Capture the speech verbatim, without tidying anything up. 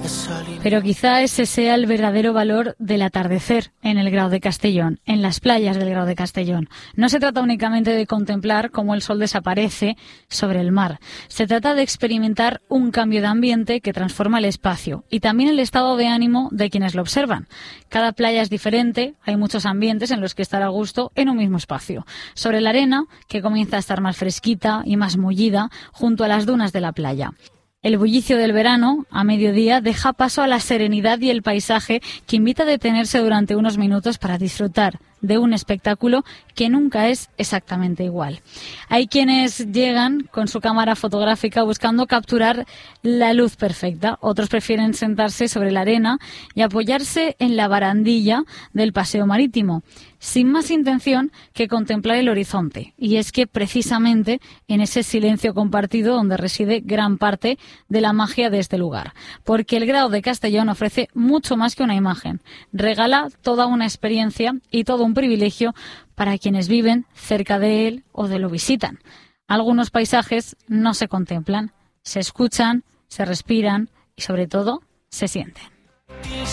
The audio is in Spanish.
Pero quizá ese sea el verdadero valor del atardecer en el Grao de Castellón, en las playas del Grao de Castellón. No se trata únicamente de contemplar cómo el sol desaparece sobre el mar. Se trata de experimentar un cambio de ambiente que transforma el espacio y también el estado de ánimo de quienes lo observan. Cada playa es diferente, hay muchos ambientes en los que estar a gusto en un mismo espacio. Sobre la arena, que comienza a estar más fresquita y más mullida, junto a las dunas de la playa. El bullicio del verano, a mediodía, deja paso a la serenidad y el paisaje que invita a detenerse durante unos minutos para disfrutar de un espectáculo que nunca es exactamente igual. Hay quienes llegan con su cámara fotográfica buscando capturar la luz perfecta. Otros prefieren sentarse sobre la arena y apoyarse en la barandilla del paseo marítimo, sin más intención que contemplar el horizonte. Y es que precisamente en ese silencio compartido donde reside gran parte de la magia de este lugar. Porque el Grao de Castellón ofrece mucho más que una imagen. Regala toda una experiencia y todo un privilegio para quienes viven cerca de él o de lo visitan. Algunos paisajes no se contemplan, se escuchan, se respiran y sobre todo se sienten.